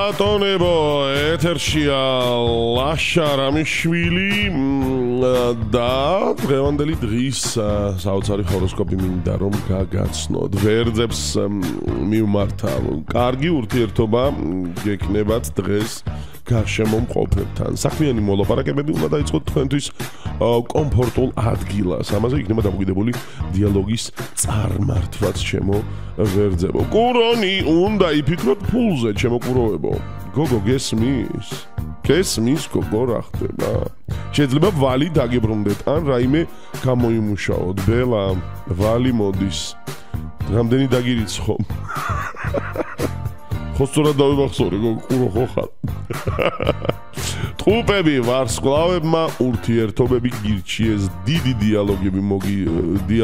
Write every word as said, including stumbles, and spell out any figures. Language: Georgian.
ბატონებო, ეთერშია ლაშა რამიშვილი და დღევანდელი დღის საოცარი ჰოროსკოპი მინდა რომ გაგაცნოთ. ვერძებს მივმართა კარგი ურთიერთობა გექნებათ დღეს გარშემო მყოფებთან. საქმიანი მოლაპარაკებები უნდა დაიწყოთ თქვენთვის კომფორტულ ადგილას. ამაზე იქნება დამოკიდებული დიალოგის წარმართვაც ჩემო ვერძებო. კურონი უნდა იფიქროთ ფულზე, ჩემო კუროებო. გოგო გესმის? გესმის გოგო რა ხდება? შეიძლება ვალი დაგებრუნდეთ ან რაიმე გამოიმუშაოთ. ბელა, ვალი მოდის. რამდენი დაგირიცხო? ხოსწორად დავიმახსოვრე გოგო კურო ხო ხარ? ტყუპები ვარსკვლავებმა ურთიერთობები გირჩიეს დიდი დიალოგები მოგი